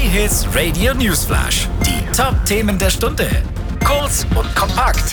J-Hits Radio Newsflash. Die Top-Themen der Stunde. Kurz und kompakt.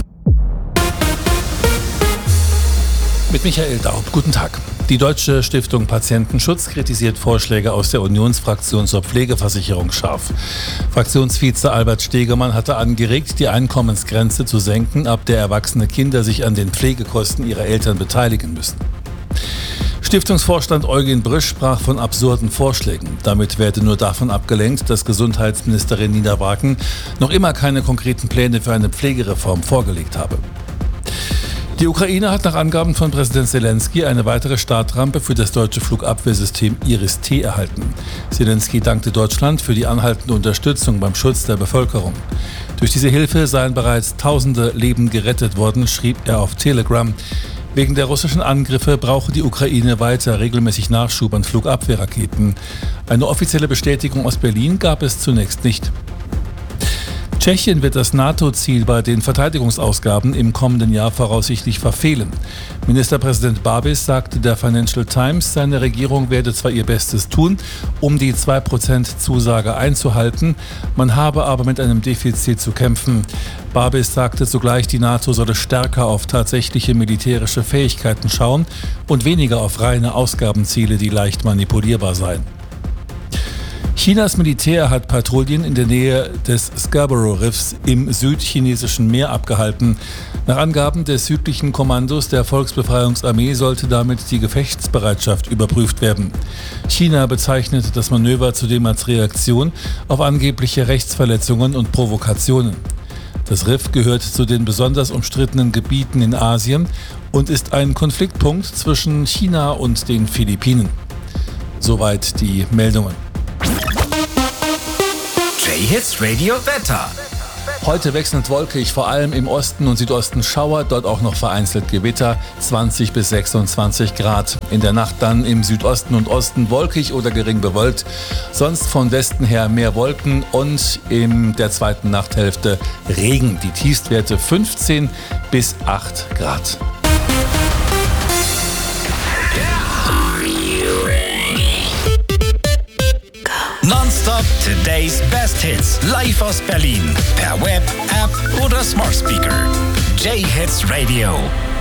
Mit Michael Daub. Guten Tag. Die Deutsche Stiftung Patientenschutz kritisiert Vorschläge aus der Unionsfraktion zur Pflegeversicherung scharf. Fraktionsvize Albert Stegemann hatte angeregt, die Einkommensgrenze zu senken, ab der erwachsene Kinder sich an den Pflegekosten ihrer Eltern beteiligen müssen. Stiftungsvorstand Eugen Brüsch sprach von absurden Vorschlägen. Damit werde nur davon abgelenkt, dass Gesundheitsministerin Nina Wagen noch immer keine konkreten Pläne für eine Pflegereform vorgelegt habe. Die Ukraine hat nach Angaben von Präsident Zelensky eine weitere Startrampe für das deutsche Flugabwehrsystem Iris-T erhalten. Zelensky dankte Deutschland für die anhaltende Unterstützung beim Schutz der Bevölkerung. Durch diese Hilfe seien bereits Tausende Leben gerettet worden, schrieb er auf Telegram. Wegen der russischen Angriffe brauche die Ukraine weiter regelmäßig Nachschub an Flugabwehrraketen. Eine offizielle Bestätigung aus Berlin gab es zunächst nicht. Tschechien wird das NATO-Ziel bei den Verteidigungsausgaben im kommenden Jahr voraussichtlich verfehlen. Ministerpräsident Babis sagte der Financial Times, seine Regierung werde zwar ihr Bestes tun, um die 2% Zusage einzuhalten, man habe aber mit einem Defizit zu kämpfen. Babis sagte zugleich, die NATO solle stärker auf tatsächliche militärische Fähigkeiten schauen und weniger auf reine Ausgabenziele, die leicht manipulierbar seien. Chinas Militär hat Patrouillen in der Nähe des Scarborough-Riffs im südchinesischen Meer abgehalten. Nach Angaben des südlichen Kommandos der Volksbefreiungsarmee sollte damit die Gefechtsbereitschaft überprüft werden. China bezeichnet das Manöver zudem als Reaktion auf angebliche Rechtsverletzungen und Provokationen. Das Riff gehört zu den besonders umstrittenen Gebieten in Asien und ist ein Konfliktpunkt zwischen China und den Philippinen. Soweit die Meldungen. J-Hits Radio Wetter. Heute wechselnd wolkig, vor allem im Osten und Südosten Schauer, dort auch noch vereinzelt Gewitter, 20 bis 26 Grad. In der Nacht dann im Südosten und Osten wolkig oder gering bewölkt, sonst von Westen her mehr Wolken und in der zweiten Nachthälfte Regen. Die Tiefstwerte 15 bis 8 Grad. Nonstop Today's Best Hits. Live aus Berlin. Per Web, App oder Smart Speaker. J-Hits Radio.